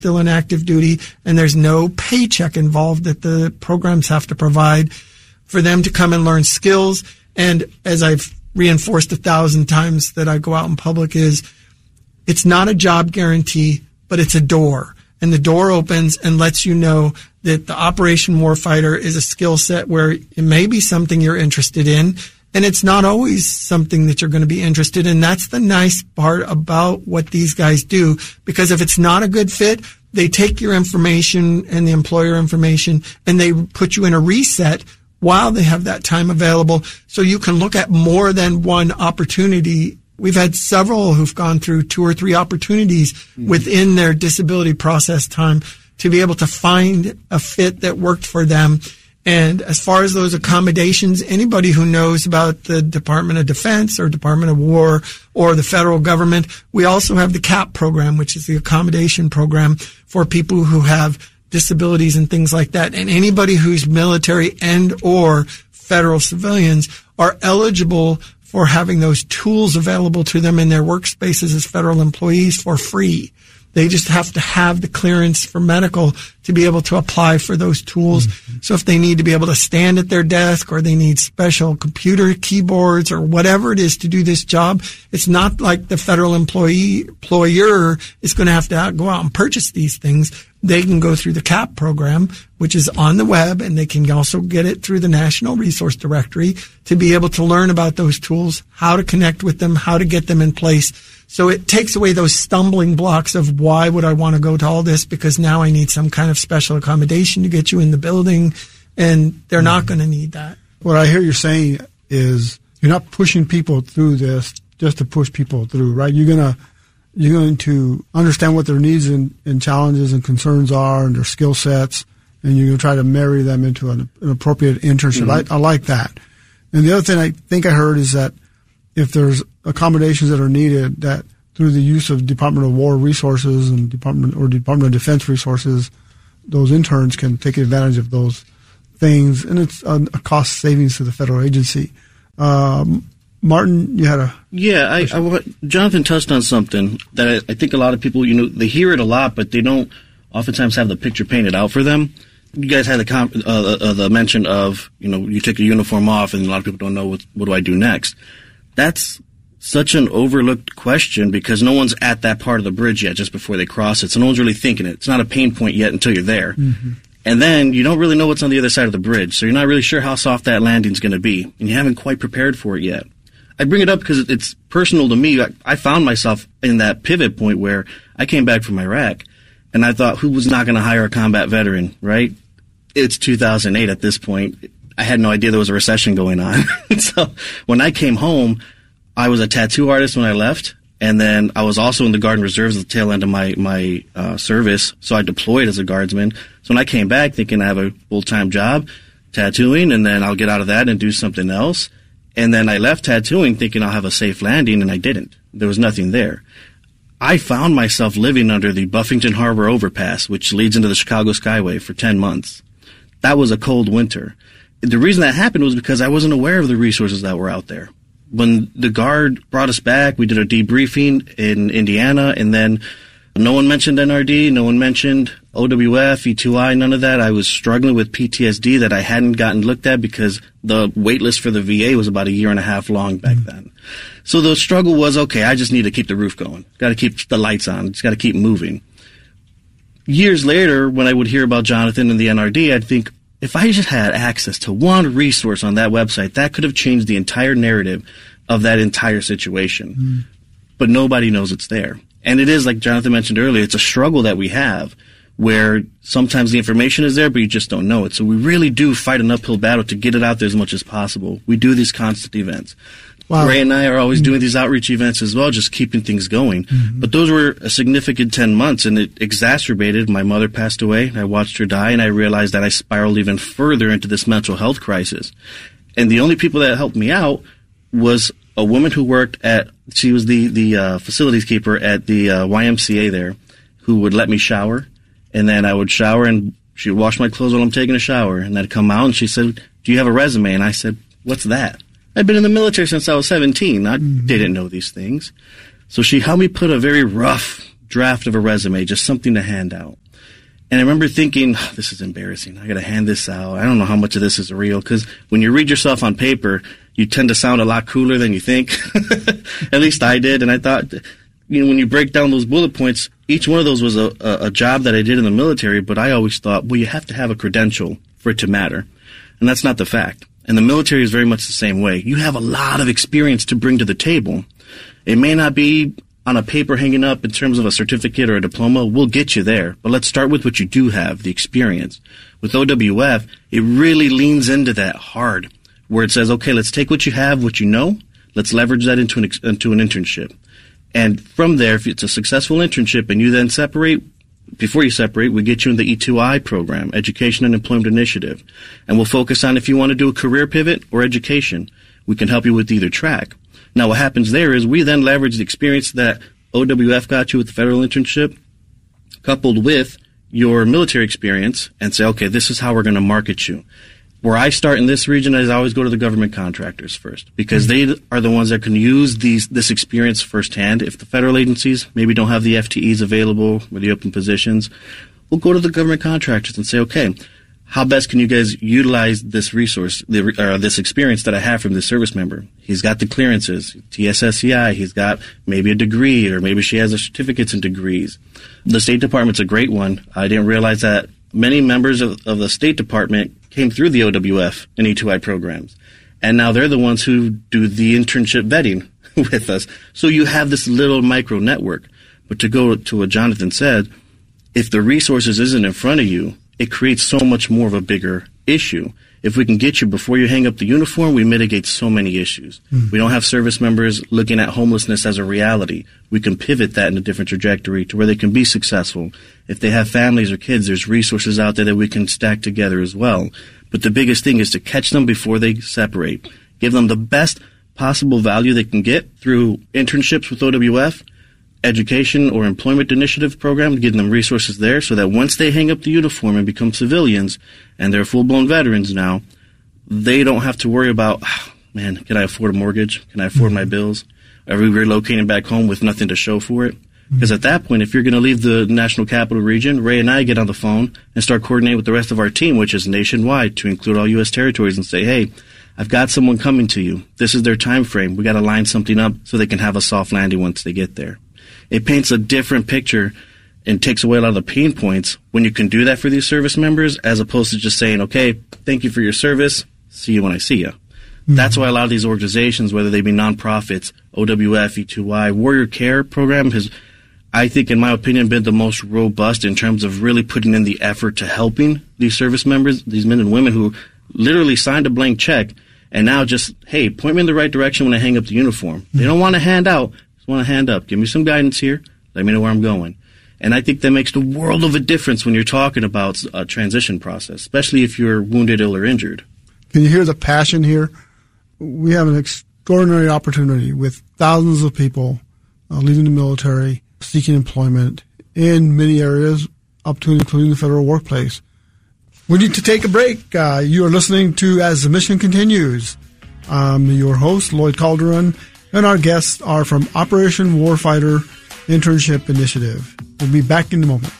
still in active duty, and there's no paycheck involved that the programs have to provide for them to come and learn skills. And as I've reinforced 1,000 times that I go out in public, is it's not a job guarantee, but it's a door. And the door opens and lets you know that the Operation Warfighter is a skill set where it may be something you're interested in, and it's not always something that you're going to be interested in. That's the nice part about what these guys do, because if it's not a good fit, they take your information and the employer information and they put you in a reset while they have that time available, so you can look at more than one opportunity. We've had several who've gone through 2 or 3 opportunities within their disability process time to be able to find a fit that worked for them. And as far as those accommodations, anybody who knows about the Department of Defense or Department of War or the federal government, we also have the CAP program, which is the accommodation program for people who have disabilities and things like that. And anybody who's military and or federal civilians are eligible for having those tools available to them in their workspaces as federal employees for free. They just have to have the clearance for medical to be able to apply for those tools. Mm-hmm. So if they need to be able to stand at their desk or they need special computer keyboards or whatever it is to do this job, it's not like the federal employer is going to have to go out and purchase these things. They can go through the CAP program, which is on the web, and they can also get it through the National Resource Directory to be able to learn about those tools, how to connect with them, how to get them in place. So it takes away those stumbling blocks of why would I want to go to all this, because now I need some kind of special accommodation to get you in the building, and they're not going to need that. What I hear you saying is you're not pushing people through this just to push people through, right? You're going to understand what their needs and challenges and concerns are and their skill sets, and you're going to try to marry them into an appropriate internship. Mm-hmm. I like that. And the other thing I think I heard is that if there's accommodations that are needed, that through the use of Department of War resources and Department of Defense resources, those interns can take advantage of those things, and it's a cost savings to the federal agency. Martin, you had a... Yeah, Jonathan touched on something that I think a lot of people, they hear it a lot, but they don't oftentimes have the picture painted out for them. You guys had the mention of, you take a uniform off and a lot of people don't know what do I do next. That's such an overlooked question because no one's at that part of the bridge yet just before they cross it. So no one's really thinking it. It's not a pain point yet until you're there. Mm-hmm. And then you don't really know what's on the other side of the bridge. So you're not really sure how soft that landing's going to be. And you haven't quite prepared for it yet. I bring it up because it's personal to me. I found myself in that pivot point where I came back from Iraq and I thought, who was not going to hire a combat veteran, right? It's 2008 at this point. I had no idea there was a recession going on. So when I came home, I was a tattoo artist when I left. And then I was also in the Guard and Reserves at the tail end of my service. So I deployed as a guardsman. So when I came back thinking I have a full-time job tattooing and then I'll get out of that and do something else. And then I left tattooing thinking I'll have a safe landing, and I didn't. There was nothing there. I found myself living under the Buffington Harbor overpass, which leads into the Chicago Skyway, for 10 months. That was a cold winter. The reason that happened was because I wasn't aware of the resources that were out there. When the Guard brought us back, we did a debriefing in Indiana, and then no one mentioned NRD, no one mentioned OWF, E2I, none of that. I was struggling with PTSD that I hadn't gotten looked at because the wait list for the VA was about 1.5 years long back then. So the struggle was, okay, I just need to keep the roof going. Got to keep the lights on. Just got to keep moving. Years later, when I would hear about Jonathan and the NRD, I'd think, if I just had access to one resource on that website, that could have changed the entire narrative of that entire situation. Mm. But nobody knows it's there. And it is, like Jonathan mentioned earlier, it's a struggle that we have where sometimes the information is there, but you just don't know it. So we really do fight an uphill battle to get it out there as much as possible. We do these constant events. Wow. Ray and I are always doing these outreach events as well, just keeping things going. Mm-hmm. But those were a significant 10 months, and it exacerbated. My mother passed away. I watched her die, and I realized that I spiraled even further into this mental health crisis. And the only people that helped me out was a woman who worked she was the facilities keeper at the YMCA there, who would let me shower. And then I would shower, and she would wash my clothes while I'm taking a shower. And I'd come out, and she said, "Do you have a resume?" And I said, "What's that?" I'd been in the military since I was 17. I didn't know these things. So she helped me put a very rough draft of a resume, just something to hand out. And I remember thinking, this is embarrassing. I got to hand this out. I don't know how much of this is real, because when you read yourself on paper, you tend to sound a lot cooler than you think. At least I did. And I thought, when you break down those bullet points, each one of those was a job that I did in the military. But I always thought, well, you have to have a credential for it to matter. And that's not the fact. And the military is very much the same way. You have a lot of experience to bring to the table. It may not be on a paper hanging up in terms of a certificate or a diploma. We'll get you there. But let's start with what you do have, the experience. With OWF, it really leans into that hard, where it says, okay, let's take what you have, what you know, let's leverage that into an internship. And from there, if it's a successful internship and you then separate, before you separate, we get you in the E2I program, Education and Employment Initiative. And we'll focus on if you want to do a career pivot or education. We can help you with either track. Now, what happens there is we then leverage the experience that OWF got you with the federal internship, coupled with your military experience, and say, okay, this is how we're going to market you. Where I start in this region is I always go to the government contractors first, because they are the ones that can use this experience firsthand. If the federal agencies maybe don't have the FTEs available or the open positions, we'll go to the government contractors and say, okay, how best can you guys utilize this resource, this experience that I have from this service member? He's got the clearances, TSSCI, he's got maybe a degree, or maybe she has the certificates and degrees. The State Department's a great one. I didn't realize that many members of the State Department came through the OWF and E2I programs. And now they're the ones who do the internship vetting with us. So you have this little micro network. But to go to what Jonathan said, if the resources isn't in front of you, it creates so much more of a bigger issue. If we can get you before you hang up the uniform, we mitigate so many issues. We don't have service members looking at homelessness as a reality. We can pivot that in a different trajectory to where they can be successful. If they have families or kids, there's resources out there that we can stack together as well. But the biggest thing is to catch them before they separate. Give them the best possible value they can get through internships with OWF, education or employment initiative program, giving them resources there so that once they hang up the uniform and become civilians, and they're full-blown veterans now, they don't have to worry about, oh, man, can I afford a mortgage? Can I afford my bills? Are we relocating back home with nothing to show for it? Because at that point, if you're going to leave the National Capital Region, Ray and I get on the phone and start coordinating with the rest of our team, which is nationwide, to include all U.S. territories, and say, hey, I've got someone coming to you. This is their time frame. We got to line something up so they can have a soft landing once they get there. It paints a different picture and takes away a lot of the pain points when you can do that for these service members, as opposed to just saying, okay, thank you for your service. See you when I see you. That's why a lot of these organizations, whether they be nonprofits, OWF, E2I, Warrior Care program has, I think, in my opinion, been the most robust in terms of really putting in the effort to helping these service members, these men and women who literally signed a blank check and now just, hey, point me in the right direction when I hang up the uniform. They don't want a handout. Just want a hand up. Give me some guidance here. Let me know where I'm going. And I think that makes the world of a difference when you're talking about a transition process, especially if you're wounded, ill, or injured. Can you hear the passion here? We have an extraordinary opportunity with thousands of people leaving the military, seeking employment in many areas, up to and including the federal workplace. We need to take a break. You are listening to As the Mission Continues. I'm your host, Lloyd Calderon, and our guests are from Operation Warfighter Internship Initiative. We'll be back in a moment.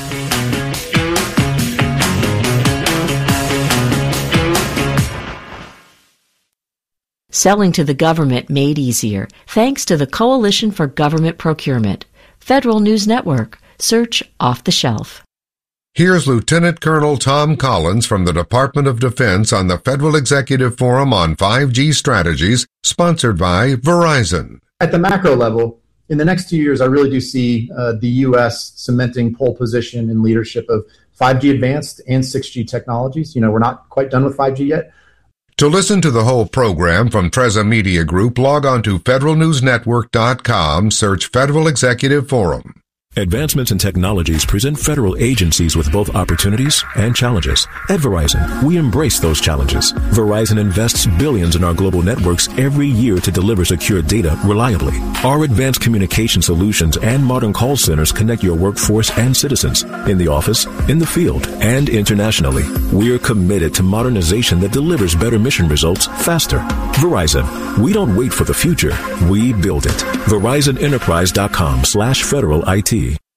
Selling to the government made easier thanks to the Coalition for Government Procurement. Federal News Network. Search Off the Shelf. Here's Lieutenant Colonel Tom Collins from the Department of Defense on the Federal Executive Forum on 5G Strategies, sponsored by Verizon. At the macro level, in the next 2 years, I really do see the U.S. cementing pole position and leadership of 5G advanced and 6G technologies. We're not quite done with 5G yet. To listen to the whole program from Treza Media Group, log on to federalnewsnetwork.com, search Federal Executive Forum. Advancements in technologies present federal agencies with both opportunities and challenges. At Verizon, we embrace those challenges. Verizon invests billions in our global networks every year to deliver secure data reliably. Our advanced communication solutions and modern call centers connect your workforce and citizens in the office, in the field, and internationally. We're committed to modernization that delivers better mission results faster. Verizon, we don't wait for the future. We build it. VerizonEnterprise.com/Federal IT.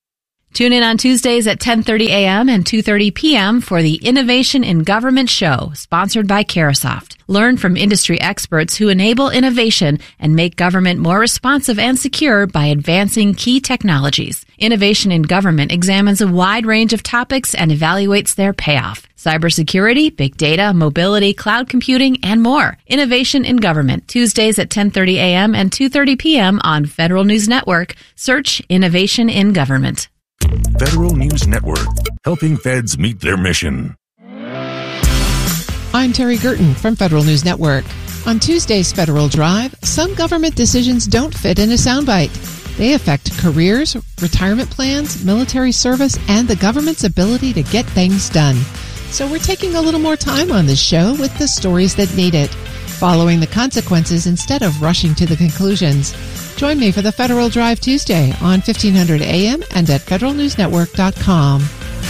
Tune in on Tuesdays at 10:30 a.m. and 2:30 p.m. for the Innovation in Government Show, sponsored by Carahsoft. Learn from industry experts who enable innovation and make government more responsive and secure by advancing key technologies. Innovation in Government examines a wide range of topics and evaluates their payoff. Cybersecurity, big data, mobility, cloud computing, and more. Innovation in Government, Tuesdays at 10:30 a.m. and 2:30 p.m. on Federal News Network. Search Innovation in Government. Federal News Network, helping feds meet their mission. I'm Terry Gerton from Federal News Network. On Tuesday's Federal Drive, some government decisions don't fit in a soundbite. They affect careers, retirement plans, military service, and the government's ability to get things done. So we're taking a little more time on this show with the stories that need it, following the consequences instead of rushing to the conclusions. Join me for the Federal Drive Tuesday on 1500 AM and at federalnewsnetwork.com.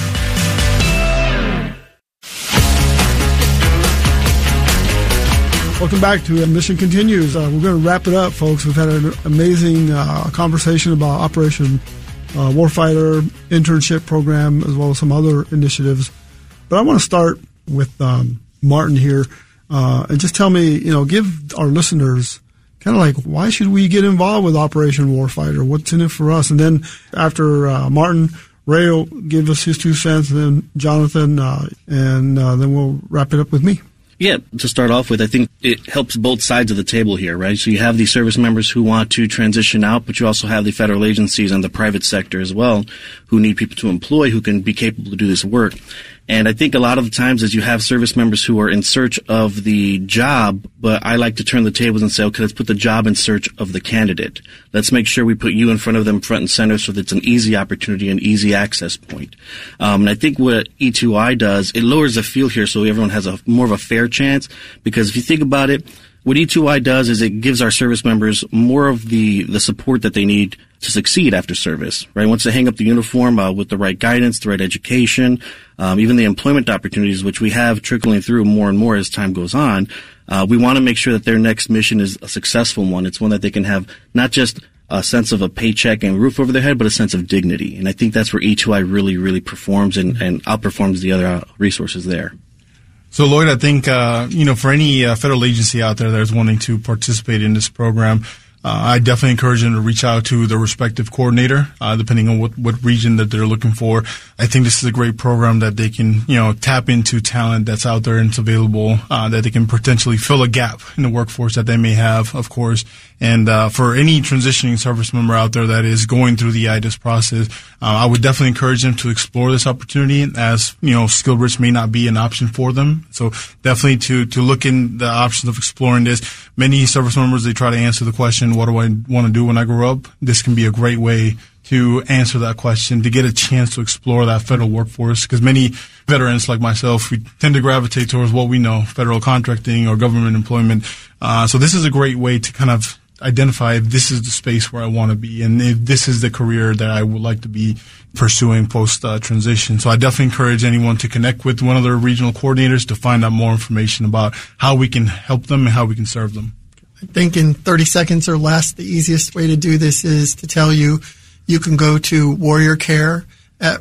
Welcome back to Mission Continues. We're going to wrap it up, folks. We've had an amazing conversation about Operation Warfighter internship program, as well as some other initiatives. But I want to start with Martin here, and just tell me, give our listeners kind of like, why should we get involved with Operation Warfighter? What's in it for us? And then after Martin, Ray will give us his 2 cents, and then Jonathan, and then we'll wrap it up with me. Yeah, to start off with, I think it helps both sides of the table here, right? So you have these service members who want to transition out, but you also have the federal agencies and the private sector as well who need people to employ who can be capable to do this work. And I think a lot of the times as you have service members who are in search of the job, but I like to turn the tables and say, okay, let's put the job in search of the candidate. Let's make sure we put you in front of them front and center so that it's an easy opportunity, an easy access point. And I think what E2I does, it lowers the field here so everyone has a more of a fair chance, because if you think about it, what E2I does is it gives our service members more of the support that they need to succeed after service, right? Once they hang up the uniform with the right guidance, the right education, even the employment opportunities, which we have trickling through more and more as time goes on, we want to make sure that their next mission is a successful one. It's one that they can have not just a sense of a paycheck and roof over their head, but a sense of dignity. And I think that's where E2I really, really performs and outperforms the other resources there. So, Lloyd, I think, for any federal agency out there that is wanting to participate in this program, I definitely encourage them to reach out to their respective coordinator, depending on what region that they're looking for. I think this is a great program that they can, tap into talent that's out there and it's available, that they can potentially fill a gap in the workforce that they may have, of course. And for any transitioning service member out there that is going through the IDIS process, I would definitely encourage them to explore this opportunity, as SkillBridge may not be an option for them. So definitely to look in the options of exploring this. Many service members, they try to answer the question, what do I want to do when I grow up? This can be a great way to answer that question, to get a chance to explore that federal workforce, because many veterans like myself, we tend to gravitate towards what we know, federal contracting or government employment. So this is a great way to kind of identify if this is the space where I want to be and if this is the career that I would like to be pursuing post-transition. So I definitely encourage anyone to connect with one of their regional coordinators to find out more information about how we can help them and how we can serve them. I think in 30 seconds or less, the easiest way to do this is to tell you can go to Warrior Care at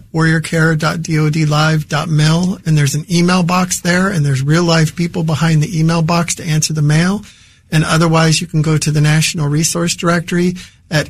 warriorcare.dodlive.mil, and there's an email box there, and there's real live people behind the email box to answer the mail. And otherwise, you can go to the National Resource Directory at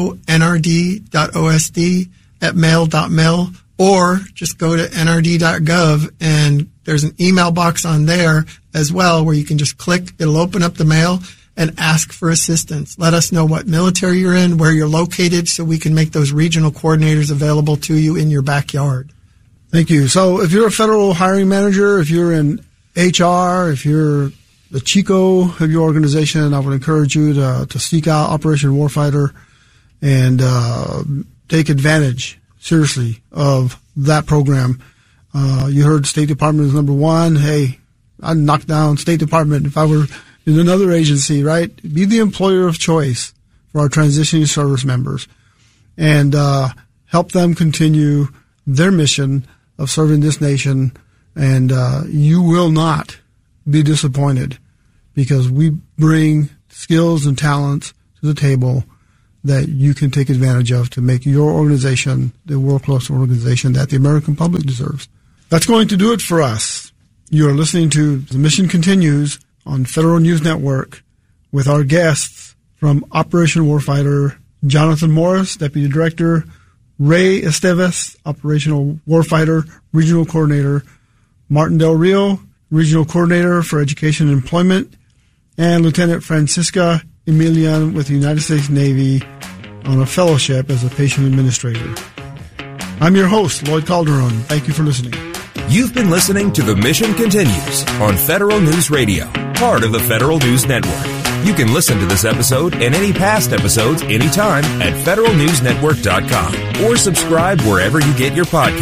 info.nrd.osd@mail.mil, or just go to nrd.gov, and there's an email box on there as well where you can just click. It'll open up the mail and ask for assistance. Let us know what military you're in, where you're located, so we can make those regional coordinators available to you in your backyard. Thank you. So if you're a federal hiring manager, if you're in HR, if you're the Chico of your organization, I would encourage you to seek out Operation Warfighter and take advantage, seriously, of that program. You heard State Department is number one. Hey, I'd knock down State Department if I were in another agency, right? Be the employer of choice for our transitioning service members and help them continue their mission of serving this nation. And you will not be disappointed, because we bring skills and talents to the table that you can take advantage of to make your organization the world-class organization that the American public deserves. That's going to do it for us. You are listening to The Mission Continues on Federal News Network with our guests from Operation Warfighter, Jonathan Morris, Deputy Director, Ray Esteves, Operational Warfighter, Regional Coordinator, Martin Del Rio, Regional Coordinator for Education and Employment, and Lieutenant Francisca Emilian with the United States Navy on a fellowship as a patient administrator. I'm your host, Lloyd Calderon. Thank you for listening. You've been listening to The Mission Continues on Federal News Radio, part of the Federal News Network. You can listen to this episode and any past episodes anytime at federalnewsnetwork.com or subscribe wherever you get your podcasts.